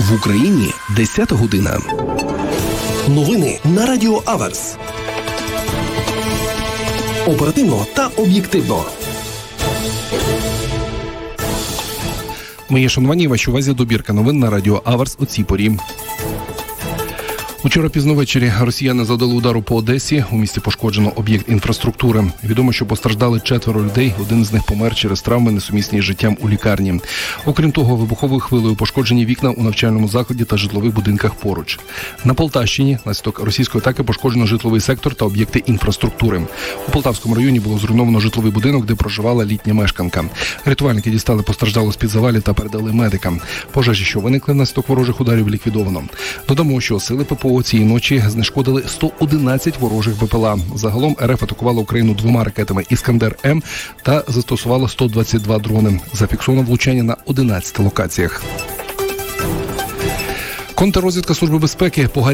В Україні 10 година. Новини на Радіо Аверс. Оперативно та об'єктивно. Мої шановані, вашій увазі добірка новин на Радіо Аверс у цій порі. Учора пізно ввечері росіяни завдали удару по Одесі. У місті пошкоджено об'єкт інфраструктури. Відомо, що постраждали 4 людей. Один з них помер через травми, несумісні з життям у лікарні. Окрім того, вибуховою хвилею пошкоджені вікна у навчальному закладі та житлових будинках поруч. На Полтавщині внаслідок російської атаки пошкоджено житловий сектор та об'єкти інфраструктури. У Полтавському районі було зруйновано житловий будинок, де проживала літня мешканка. Рятувальники дістали постраждалу з-під завалів та передали медикам. Пожежі, що виникли внаслідок ворожих ударів, ліквідовано. Додамо, що сили ППО цієї ночі знешкодили 111 ворожих БПЛА. Загалом РФ атакувала Україну 2 ракетами «Іскандер-М» та застосувала 122 дрони. Зафіксовано влучання на 11 локаціях. Контррозвідка Служби безпеки